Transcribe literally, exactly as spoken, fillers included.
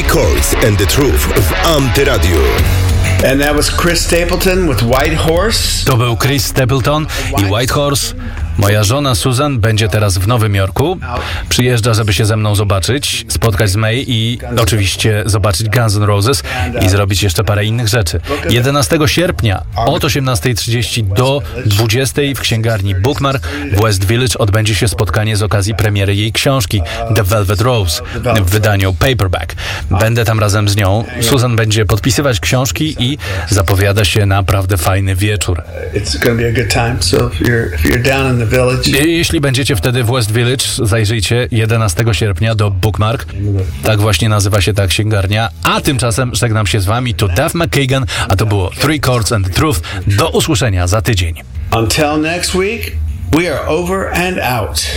Chords and the Truth w Antyradiu. And that was Chris Stapleton with White Horse. To był Chris Stapleton i White Horse. Moja żona Susan będzie teraz w Nowym Jorku. Przyjeżdża, żeby się ze mną zobaczyć, spotkać z May i oczywiście zobaczyć Guns N' Roses i zrobić jeszcze parę innych rzeczy. jedenastego sierpnia od osiemnastej trzydzieści do dwudziestej w księgarni Bookmark w West Village odbędzie się spotkanie z okazji premiery jej książki The Velvet Rose w wydaniu paperback. Będę tam razem z nią. Susan będzie podpisywać książki i zapowiada się naprawdę fajny wieczór. Jeśli będziecie wtedy w West Village, zajrzyjcie jedenastego sierpnia do Bookmark. Tak właśnie nazywa się ta księgarnia. A tymczasem żegnam się z wami. To Duff McKagan, a to było Three Chords and the Truth. Do usłyszenia za tydzień. Until next week, we are over and out.